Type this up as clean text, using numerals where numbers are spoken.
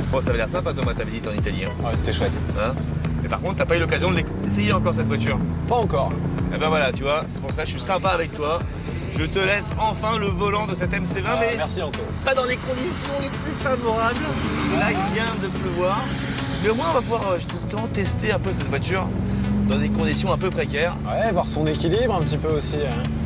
Bon, ça avait l'air sympa, Thomas, ta visite en Italie. Hein. Ouais, c'était chouette. Hein, mais par contre, t'as pas eu l'occasion d'essayer encore cette voiture. Pas encore. Eh ben voilà, tu vois, c'est pour ça que je suis sympa avec toi. Je te laisse enfin le volant de cette MC20, mais Merci, Anto. pas dans les conditions les plus favorables. Là, il vient de pleuvoir. Mais au moins, on va pouvoir justement tester un peu cette voiture dans des conditions un peu précaires. Ouais, voir son équilibre un petit peu aussi. Hein.